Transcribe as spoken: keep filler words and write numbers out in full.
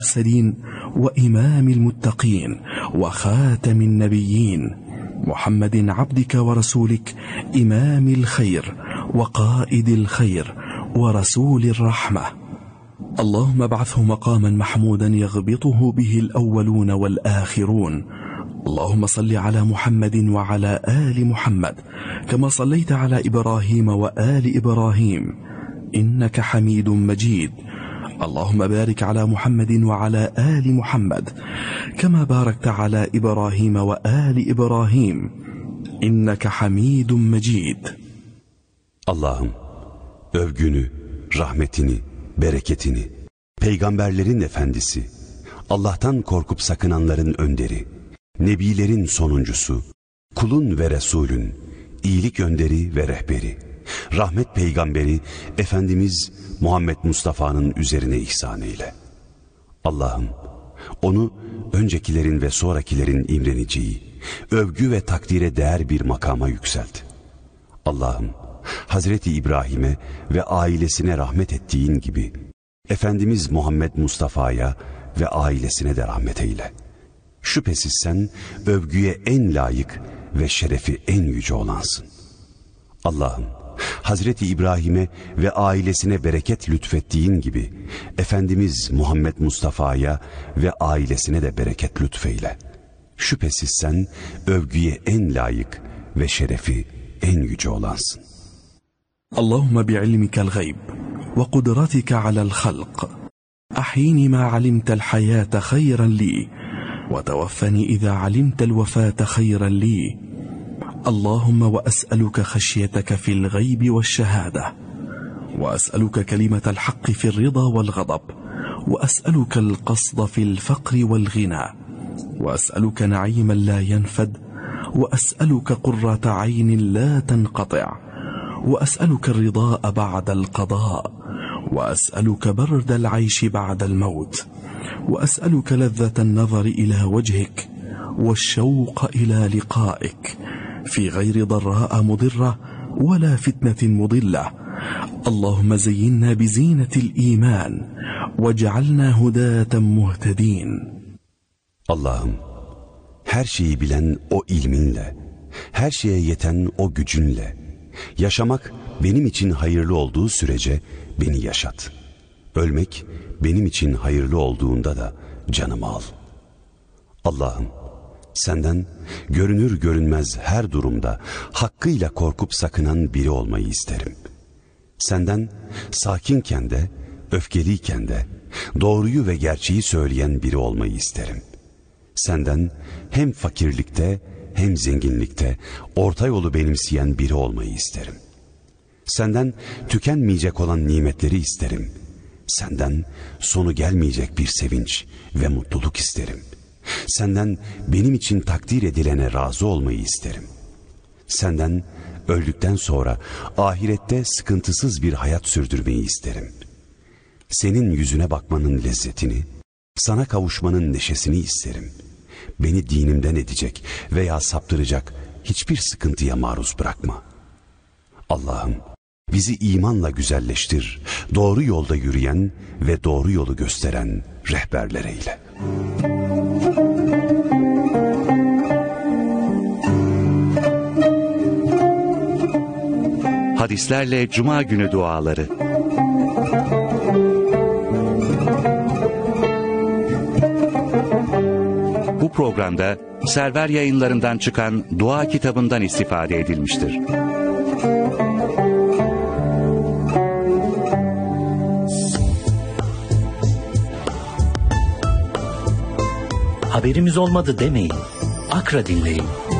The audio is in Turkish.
المرسلين وإمام المتقين وخاتم النبيين محمد عبدك ورسولك إمام الخير وقائد الخير ورسول الرحمة. اللهم ابعثه مقاما محمودا يغبطه به الأولون والآخرون. اللهم صل على محمد وعلى آل محمد كما صليت على إبراهيم وآل إبراهيم إنك حميد مجيد. اللهم بارك على محمد وعلى آل محمد كما باركت على إبراهيم وآل إبراهيم إنك حميد مجيد. Allah'ım övgünü, rahmetini, bereketini, peygamberlerin efendisi, Allah'tan korkup sakınanların önderi, nebilerin sonuncusu, kulun ve Resulün, iyilik önderi ve rehberi, rahmet peygamberi Efendimiz Muhammed Mustafa'nın üzerine ihsan eyle. Allah'ım onu öncekilerin ve sonrakilerin imreneceği, övgü ve takdire değer bir makama yükselt. Allah'ım Hazreti İbrahim'e ve ailesine rahmet ettiğin gibi Efendimiz Muhammed Mustafa'ya ve ailesine de rahmet eyle. Şüphesiz sen övgüye en layık ve şerefi en yüce olansın. Allah'ım Hazreti İbrahim'e ve ailesine bereket lütfettiğin gibi Efendimiz Muhammed Mustafa'ya ve ailesine de bereket lütfeyle. Şüphesiz sen övgüye en layık ve şerefi en yüce olansın. Allahümme bi'ilmikel gayb ve kudretike alel halq ahyini ma alimtel hayate hayran li ve tevaffani iza alimtel vefate hayran li. اللهم وأسألك خشيتك في الغيب والشهادة وأسألك كلمة الحق في الرضا والغضب وأسألك القصد في الفقر والغنى وأسألك نعيما لا ينفد وأسألك قرة عين لا تنقطع وأسألك الرضاء بعد القضاء وأسألك برد العيش بعد الموت وأسألك لذة النظر إلى وجهك والشوق إلى لقائك في غير ضراء مضرة ولا فتنة مضلة. اللهم زينا بزينة الإيمان واجعلنا هداة مهتدين. Allah'ım her şeyi bilen o ilminle, her şeye yeten o gücünle, yaşamak benim için hayırlı olduğu sürece beni yaşat. Ölmek benim için hayırlı olduğunda da canımı al. Allah'ım senden görünür görünmez her durumda hakkıyla korkup sakınan biri olmayı isterim. Senden sakinken de, öfkeliyken de doğruyu ve gerçeği söyleyen biri olmayı isterim. Senden hem fakirlikte hem zenginlikte orta yolu benimseyen biri olmayı isterim. Senden tükenmeyecek olan nimetleri isterim. Senden sonu gelmeyecek bir sevinç ve mutluluk isterim. Senden benim için takdir edilene razı olmayı isterim. Senden öldükten sonra ahirette sıkıntısız bir hayat sürdürmeyi isterim. Senin yüzüne bakmanın lezzetini, sana kavuşmanın neşesini isterim. Beni dinimden edecek veya saptıracak hiçbir sıkıntıya maruz bırakma. Allah'ım bizi imanla güzelleştir, doğru yolda yürüyen ve doğru yolu gösteren rehberler eyle. Hadislerle Cuma günü duaları. Bu programda Server Yayınları'ndan çıkan dua kitabından istifade edilmiştir. Haberimiz olmadı demeyin. Akra dinleyin.